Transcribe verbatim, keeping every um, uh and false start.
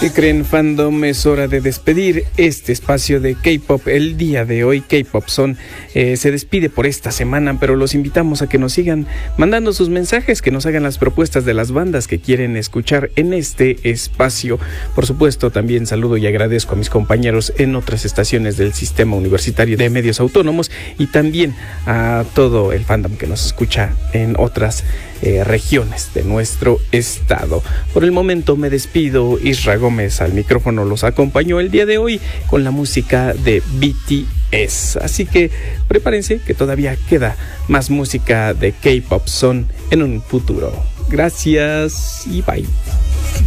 ¿Qué creen, fandom? Es hora de despedir este espacio de K-Pop. El día de hoy, K-Pop Zone eh, se despide por esta semana, pero los invitamos a que nos sigan mandando sus mensajes, que nos hagan las propuestas de las bandas que quieren escuchar en este espacio. Por supuesto, también saludo y agradezco a mis compañeros en otras estaciones del Sistema Universitario de Medios Autónomos y también a todo el fandom que nos escucha en otras eh, regiones de nuestro estado. Por el momento me despido. Isra Gómez al micrófono los acompañó el día de hoy con la música de B T S. Así que prepárense que todavía queda más música de K-Pop Zone en un futuro. Gracias y bye.